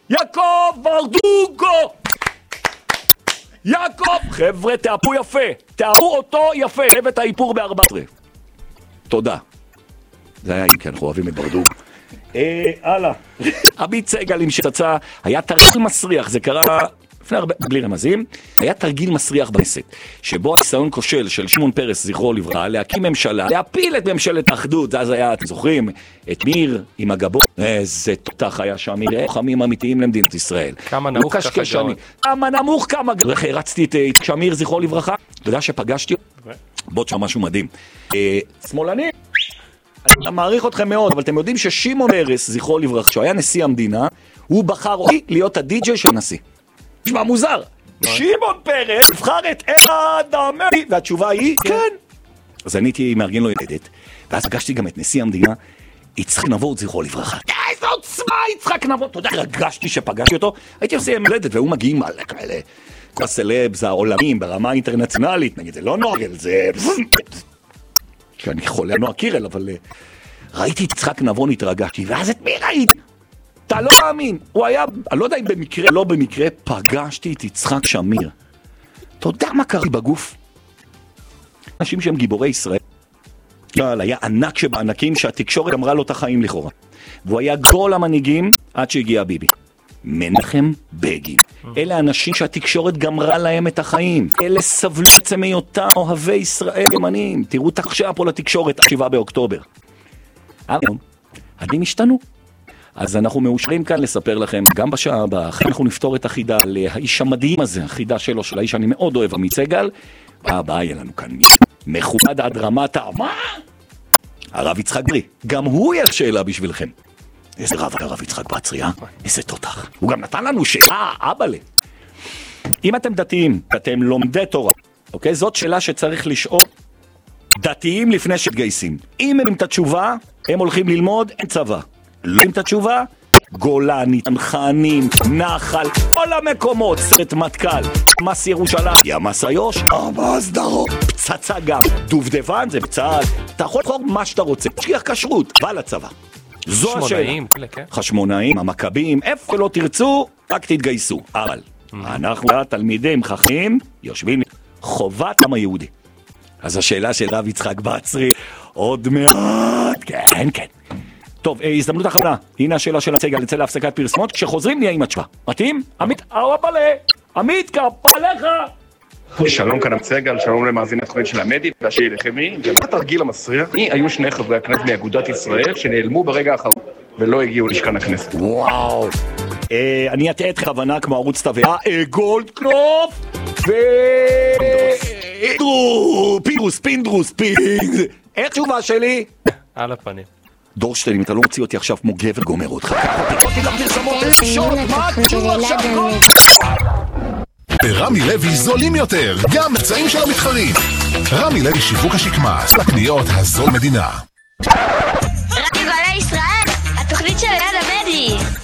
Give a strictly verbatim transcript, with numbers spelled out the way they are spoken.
יעקב ברדוגו! יעקב! חבר'ה, תאפו יפה, תאפו אותו יפה, הבאת האיפור ב-ארבע עשרה. תודה. זה היה אם כן, אנחנו אוהבים את ברדוגו. אה, הלאה. עמית סגל עם שצצה, היה תרגיל מסריח, זה קרה לפני הרבה, בלי רמזים, היה תרגיל מסריח בכנסת, שבו הניסיון כושל של שמעון פרס, זכרו לברכה, להקים ממשלה, להפיל את ממשלת האחדות, אז היה, אתם זוכרים, את מיר עם הגבות, איזה תותח היה שם, מיר, לוחמים אמיתיים למדינת ישראל. כמה נמוך ככה גאון. כמה נמוך, כמה גאון. רצתי את שמיר, זכרו לברכה, אתה יודע שפגשתי, בוא שם משהו מדהים. שמאלני. אני מעריך אתכם מאוד, אבל אתם יודעים ששמעון פרס, זכרו לברכה, שהוא היה נשיא המדינה, הוא בחר אותי להיות הדי-ג'יי של הנשיא. נשמע מוזר. שמעון פרס נבחר את אדם מרי, והתשובה היא כן. אז אני הייתי מארגן לו ילדת, ואז פגשתי גם את נשיא המדינה, יצחק נבות, זכרו לברכה. איזה עוצמה יצחק נבות, אתה יודע, רגשתי שפגשתי אותו, הייתי עושה ילדת, והוא מגיעים על כאלה, כל הסלבס העולמים ברמה האינטרנציונלית, נגיד, זה לא נוגל, זה... שאני חולה נועה קירל, אבל ראיתי את יצחק נבון, התרגשתי, ואז את מי ראיתי? אתה לא מאמין, הוא היה, אני לא יודע אם במקרה, לא במקרה, פגשתי את יצחק שמיר. אתה יודע מה קרה בגוף? אנשים שהם גיבורי ישראל. היה ענק שבענקים שהתקשורת אמרה לו את החיים לכאורה. והוא היה גול המנהיגים עד שהגיע ביבי. מנחם בגין. אלה אנשים שהתקשורת גמרה להם את החיים. אלה סבלו בעצם מהיותם אוהבי ישראל ימניים. תראו את עכשיו פה לתקשורת, שבעה באוקטובר. היום, הדברים השתנו. אז אנחנו מאושרים כאן לספר לכם, גם בשעה הבאה, אנחנו נפתור את החידה לאיש המדהים הזה, החידה שלו, של האיש שאני מאוד אוהב, עמית סגל. הבאה יהיה לנו כאן מישהו. מכובד עד רמת ה... מה? הרב יצחק ברי. גם הוא יהיה שאלה בשבילכם. איזה רב הרב יצחק בצרי, אה? איזה תותח. הוא גם נתן לנו שאלה, אבאלה. אם אתם דתיים, אתם לומדי תורה, אוקיי? זאת שאלה שצריך לשאול דתיים לפני שתגייסים. אם הם את התשובה, הם הולכים ללמוד, אין צבא. לא עם את התשובה, גולני, תנחנים, נחל, כל המקומות, סרט מטכ"ל, מס ירושלים, ימס איו"ש, עמס דרום, פצצה גם, דובדבן זה בצד, אתה יכול לבחור מה שאתה רוצה, שכיח כשרות, בא לצבא. זו השאלה. חשמונאים, המכבים, איפה לא תרצו, רק תתגייסו. אבל אנחנו תלמידים חכמים, יושבים חובת עם היהודי. אז השאלה של רב יצחק בצרי, עוד מעט, כן, כן. טוב, הזדמנות אחרונה, הנה השאלה של הסגל, נצא להפסקת פרסמות, כשחוזרים נהיה עם התשובה. מתאים? עמית, אוהבלה, עמית, כפה לך! שלום כאן סגל, שלום למאזיני התוכנית של המדי, והשאלה לכם מי, התרגיל המסריח, מי היו שני חברי הכנסת מאגודת ישראל שנעלמו ברגע האחרון ולא הגיעו לשכן הכנסת. וואו, אני אטעה את כוונה כמו ערוץ תבעה, גולדקנופ ו... פינדרוס, פינדרוס, פינדרוס, איך תשובה שלי? על הפנים. דורשטיין, אם אתה לא מוציא אותי עכשיו כמו גבר, גומר אותך. תקותי לפרסמות איזה שעות, מה קשור עכשיו כל... ברמי לוי זולים יותר, גם מבצעים של המתחרים. רמי לוי שיווק השקמה, לקניות הזול מדינה. רדיו גלי ישראל, התוכנית של ליד המדי.